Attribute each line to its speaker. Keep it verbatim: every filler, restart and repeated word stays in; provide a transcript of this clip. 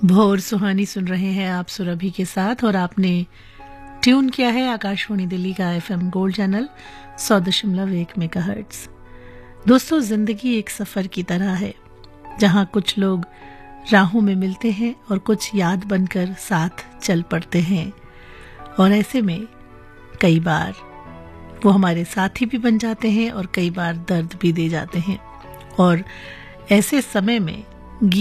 Speaker 1: भोर सुहानी सुन रहे हैं आप सुरभि के साथ और आपने ट्यून किया है आकाशवाणी दिल्ली का एफएम गोल्ड चैनल सौ दशमलव एक मेगाहर्ट्ज। दोस्तों, जिंदगी एक सफर की तरह है जहां कुछ लोग राहों में मिलते हैं और कुछ याद बनकर साथ चल पड़ते हैं, और ऐसे में कई बार वो हमारे साथी भी बन जाते हैं और कई बार दर्द भी दे जाते हैं। और ऐसे समय में